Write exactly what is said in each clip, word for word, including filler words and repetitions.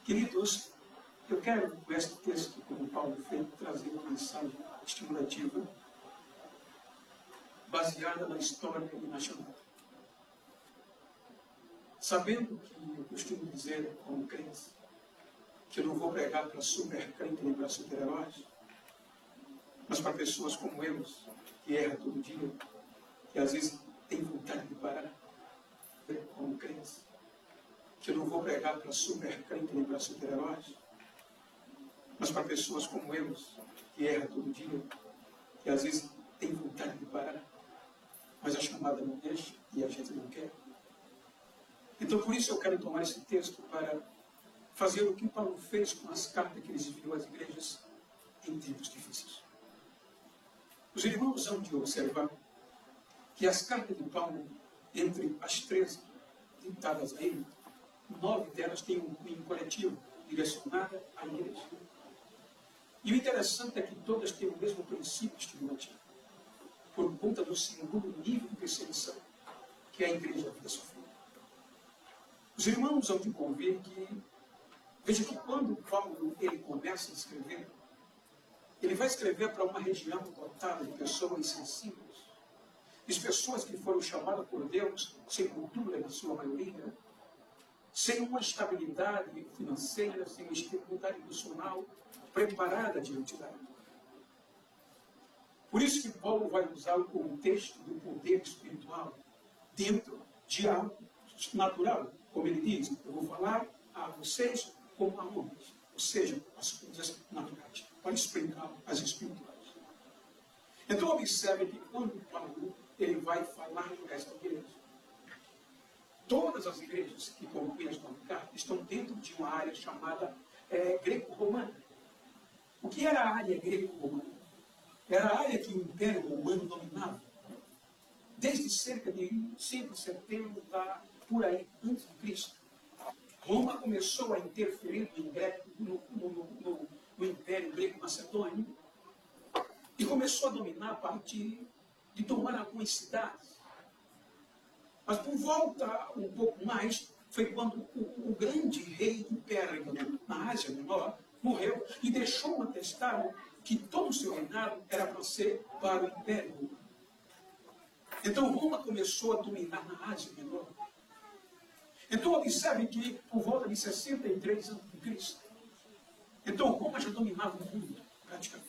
Queridos, eu quero, com este texto, como Paulo fez, trazer uma mensagem estimulativa, baseada na história e na chamada. Sabendo que eu costumo dizer, como crente, que eu não vou pregar para super crente nem para super-heróis, mas para pessoas como eu, que erram todo dia, que às vezes tem vontade de parar, como crente, que eu não vou pregar para super crente nem para super-heróis, mas para pessoas como eu, que erram todo dia, que às vezes tem vontade de parar, mas a chamada não deixa e a gente não quer. Então, por isso eu quero tomar esse texto para fazer o que Paulo fez com as cartas que ele enviou às igrejas em tempos difíceis. Os irmãos hão de observar que as cartas de Paulo, entre as treze ditadas a ele, nove delas têm um cunho coletivo, direcionada à igreja. E o interessante é que todas têm o mesmo princípio estimulativo, por conta do segundo nível de perseguição que a igreja havia sofrido. Os irmãos hão de convir que, veja que quando Paulo ele começa a escrever, ele vai escrever para uma região dotada de pessoas sensíveis, de pessoas que foram chamadas por Deus sem cultura, na sua maioria, sem uma estabilidade financeira, sem uma estabilidade emocional preparada diante da época. Por isso que Paulo vai usar o contexto do poder espiritual dentro de algo natural. Como ele diz, eu vou falar a vocês como a homens, ou seja, as coisas naturais, para explicar as espirituais. Então observe que quando Paulo ele vai falar para esta igreja, todas as igrejas que compõem as nove cartas estão dentro de uma área chamada é, greco-romana. O que era a área greco-romana? Era a área que o Império Romano dominava, desde cerca de cento e setenta, por aí, antes de Cristo. Roma começou a interferir no, greco, no, no, no, no Império Greco-Macedônio e começou a dominar a partir de tomar algumas cidades. Mas por volta um pouco mais, foi quando o, o grande rei de Pérgamo, na Ásia Menor, morreu e deixou um atestado que todo o seu reinado era para ser para o Império Romano. Então Roma começou a dominar na Ásia Menor. Então observe que por volta de sessenta e três antes de Cristo, então Roma já dominava o mundo, praticamente.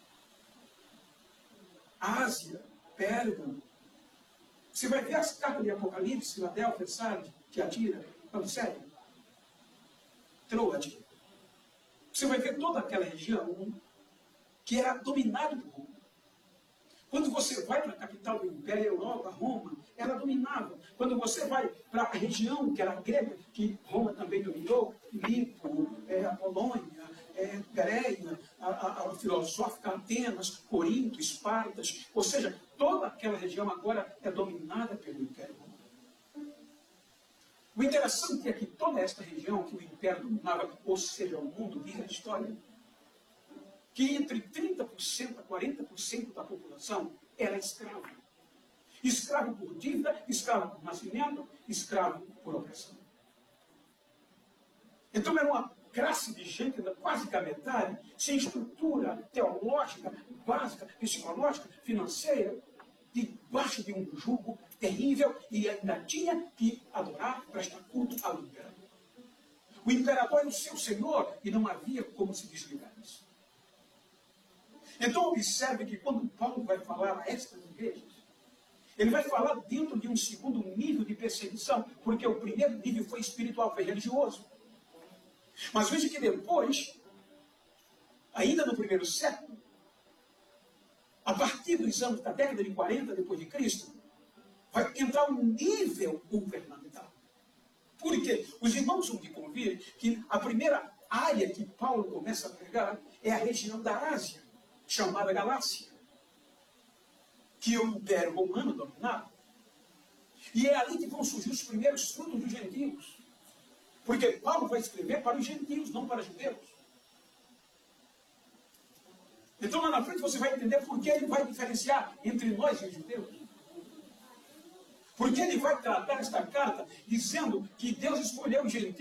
A Ásia, Pérgamo. Você vai ver as cartas de Apocalipse, Filadélfia, Sardes, Tiatira, Laodicea, Troade. Você vai ver toda aquela região que era dominada por Roma. Quando você vai para a capital do Império, Europa, Roma, ela dominava. Quando você vai para a região que era grega, que Roma também dominou, Filipo, é, a Polônia, é, Pérea, a, a, a filosófica Atenas, Corinto, Espartas, ou seja, toda aquela região agora é dominada pelo Império Romano. O interessante é que toda esta região que o Império dominava, ou seja, o mundo, diz a história, que entre trinta por cento a quarenta por cento da população era escravo. Escravo por dívida, escravo por nascimento, escravo por opressão. Então era uma classe de gente, quase que a metade, sem estrutura teológica, básica, psicológica, financeira, debaixo de um jugo terrível, e ainda tinha que adorar, prestar culto ao imperador. O imperador era o seu senhor e não havia como se desligar disso. Então observe que quando Paulo vai falar a estas igrejas, ele vai falar dentro de um segundo nível de perseguição, porque o primeiro nível foi espiritual, foi religioso. Mas veja que depois, ainda no primeiro século, a partir dos anos da década de quarenta depois de Cristo, vai entrar um nível governamental. Por quê? Os irmãos vão de convir que a primeira área que Paulo começa a pregar é a região da Ásia, chamada Galácia, que o Império Romano dominava. E é ali que vão surgir os primeiros frutos dos gentios. Porque Paulo vai escrever para os gentios, não para os judeus. Então lá na frente você vai entender por que ele vai diferenciar entre nós e os judeus. Porque ele vai tratar esta carta dizendo que Deus escolheu os gentios